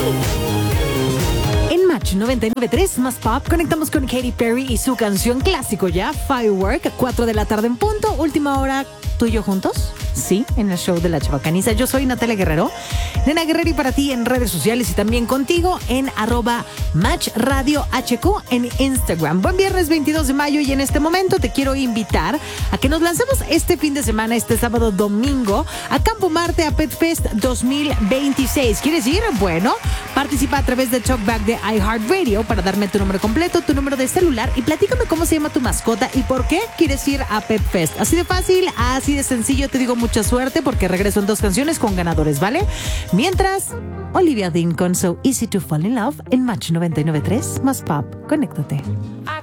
En Match 99.3 más pop, conectamos con Katy Perry y su canción clásico ya, Firework, 4 de la tarde en punto, última hora, tú y yo juntos. Sí, en el show de La Chabacaniza. Yo soy Natalia Guerrero. Nena Guerrero, y para ti en redes sociales y también contigo en @MatchRadioHQ en Instagram. Buen viernes 22 de mayo y en este momento te quiero invitar a que nos lancemos este fin de semana, este sábado, domingo, a Campo Marte, a Pet Fest 2026. ¿Quieres ir? Bueno, participa a través de Talkback de iHeartRadio para darme tu nombre completo, tu número de celular y platícame cómo se llama tu mascota y por qué quieres ir a Pet Fest. Así de fácil, así de sencillo. Te digo mucha suerte porque regreso en 2 canciones con ganadores, ¿vale? Mientras, Olivia Dean con So Easy to Fall in Love en Match 99.3 más pop. Conéctate.